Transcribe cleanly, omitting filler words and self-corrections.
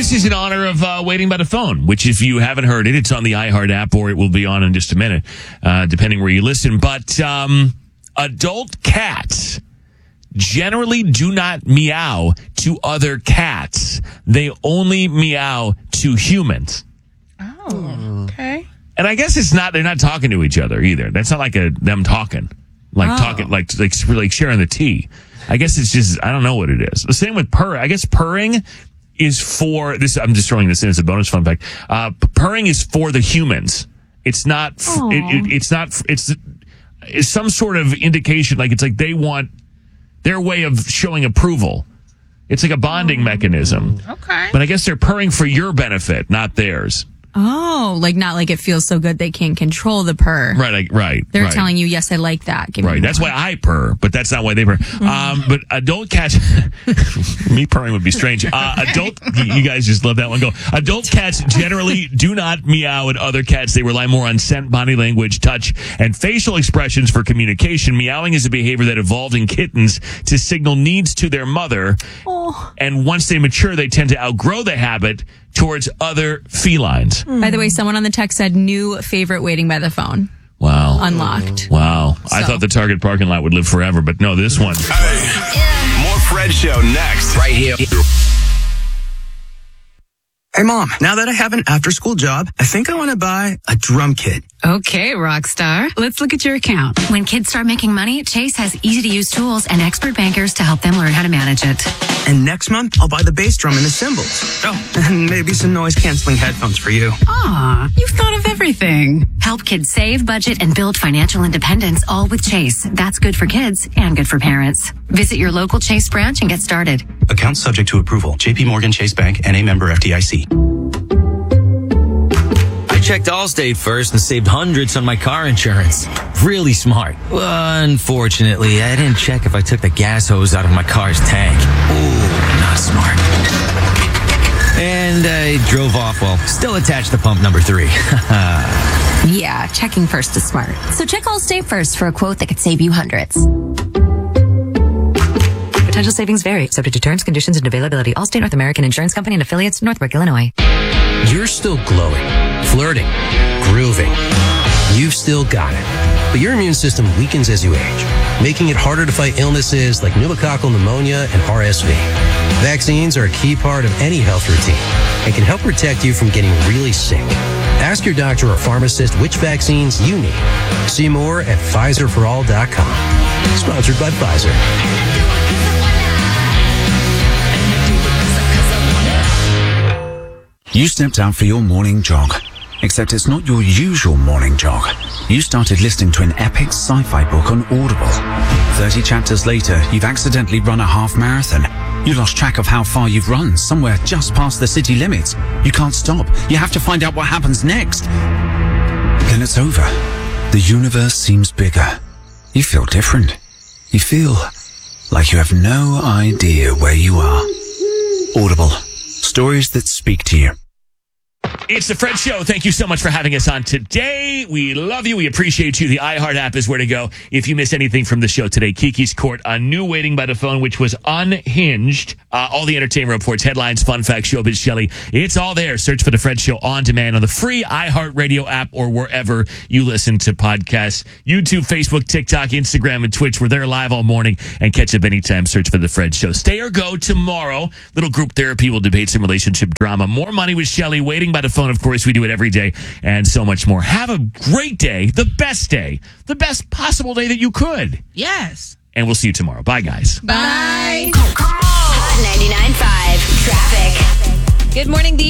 this is in honor of Waiting by the Phone, which if you haven't heard it, it's on the iHeart app or it will be on in just a minute, depending where you listen. But adult cats generally do not meow to other cats. They only meow to humans. Oh, okay. And I guess they're not talking to each other either. That's not like them talking. Like sharing the tea. I guess it's just, I don't know what it is. The same with purr. I guess purring is for this. I'm just throwing this in as a bonus fun fact. Purring is for the humans. It's not, it's some sort of indication. Like it's like they want their way of showing approval. It's like a bonding mechanism. Okay. But I guess they're purring for your benefit, not theirs. Oh, like not like it feels so good they can't control the purr. Right. They're telling you, yes, I like that. Give me right. That's why I purr, but that's not why they purr. But adult cats, me purring would be strange. You guys just love that one. Go. Adult cats generally do not meow at other cats. They rely more on scent, body language, touch, and facial expressions for communication. Meowing is a behavior that evolved in kittens to signal needs to their mother. Oh. And once they mature, they tend to outgrow the habit towards other felines. By the way, someone on the text said new favorite Waiting by the Phone. Wow. Unlocked. Wow. So. I thought the Target parking lot would live forever, but no, this one. More Fred Show next. Right here. Hey, Mom, now that I have an after-school job, I think I want to buy a drum kit. Okay, Rockstar. Let's look at your account. When kids start making money, Chase has easy-to-use tools and expert bankers to help them learn how to manage it. And next month, I'll buy the bass drum and the cymbals. Oh, and maybe some noise-canceling headphones for you. Aw, you've thought of everything. Help kids save, budget, and build financial independence, all with Chase. That's good for kids and good for parents. Visit your local Chase branch and get started. Account subject to approval. JP Morgan Chase Bank, N.A. member FDIC. I checked Allstate first and saved hundreds on my car insurance. Really smart. Unfortunately, I didn't check if I took the gas hose out of my car's tank. Ooh, not smart. And I drove off still attached to pump number 3. Yeah, checking first is smart. So check Allstate first for a quote that could save you hundreds. Potential savings vary, subject to terms, conditions, and availability. Allstate North American Insurance Company and affiliates, Northbrook, Illinois. You're still glowing, flirting, grooving. You've still got it. But your immune system weakens as you age, making it harder to fight illnesses like pneumococcal pneumonia and RSV. Vaccines are a key part of any health routine and can help protect you from getting really sick. Ask your doctor or pharmacist which vaccines you need. See more at PfizerForAll.com. Sponsored by Pfizer. You stepped out for your morning jog, except it's not your usual morning jog. You started listening to an epic sci-fi book on Audible. 30 chapters later, you've accidentally run a half marathon. You lost track of how far you've run, somewhere just past the city limits. You can't stop. You have to find out what happens next. Then it's over. The universe seems bigger. You feel different. You feel like you have no idea where you are. Audible. Stories that speak to you. It's the Fred Show. Thank you so much for having us on today. We love you. We appreciate you. The iHeart app is where to go if you miss anything from the show today. Kiki's Court, a new Waiting by the Phone, which was unhinged. All the entertainment reports, headlines, fun facts, showbiz, Shelley. It's all there. Search for the Fred Show on demand on the free iHeart Radio app or wherever you listen to podcasts. YouTube, Facebook, TikTok, Instagram, and Twitch. We're there live all morning and catch up anytime. Search for the Fred Show. Stay or go tomorrow. Little group therapy. We'll debate some relationship drama. More Money with Shelley. Waiting by the Phone. Of course, we do it every day and so much more. Have a great day, the best possible day that you could. Yes. And we'll see you tomorrow. Bye, guys. Bye. Hot 99.5 traffic. Good morning.